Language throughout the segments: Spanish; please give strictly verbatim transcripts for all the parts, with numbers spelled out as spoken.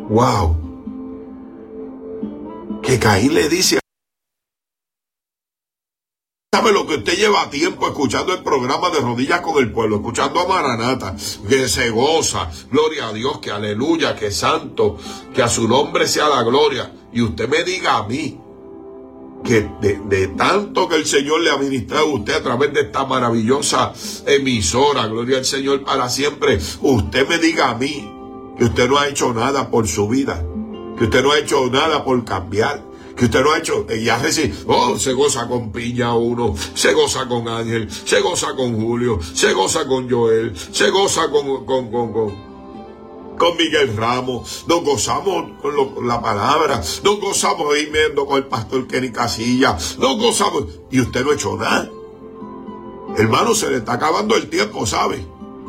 Wow. Que Caín le dice, ¿sabe lo que usted lleva tiempo escuchando el programa de Rodillas con el Pueblo, escuchando a Maranata, que se goza, gloria a Dios, que aleluya, que santo, que a su nombre sea la gloria, y usted me diga a mí que de, de tanto que el Señor le ha ministrado a usted a través de esta maravillosa emisora, gloria al Señor para siempre, usted me diga a mí que usted no ha hecho nada por su vida, que usted no ha hecho nada por cambiar, que usted no ha hecho, y hace así, oh, se goza con Piña uno, se goza con Ángel, se goza con Julio, se goza con Joel, se goza con, con, con, con, con Miguel Ramos, nos gozamos con, lo, con la palabra, nos gozamos ahí viendo con el pastor Kenny Casillas, nos gozamos, y usted no ha hecho nada. Hermano, se le está acabando el tiempo, ¿sabe?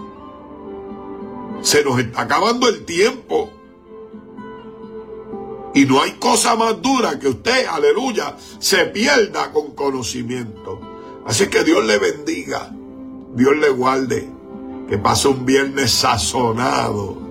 Se nos está acabando el tiempo. Y no hay cosa más dura que usted, aleluya, se pierda con conocimiento. Así que Dios le bendiga, Dios le guarde, que pase un viernes sazonado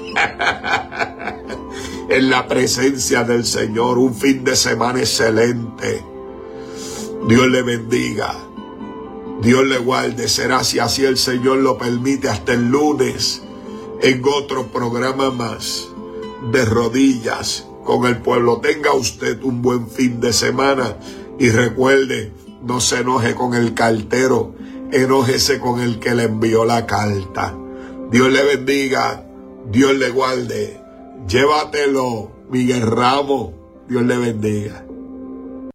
en la presencia del Señor, un fin de semana excelente. Dios le bendiga, Dios le guarde. Será si así el Señor lo permite hasta el lunes en otro programa más de Rodillas con el Pueblo. Tenga usted un buen fin de semana y recuerde, no se enoje con el cartero, enójese con el que le envió la carta. Dios le bendiga, Dios le guarde. Llévatelo, Miguel Ramos. Dios le bendiga.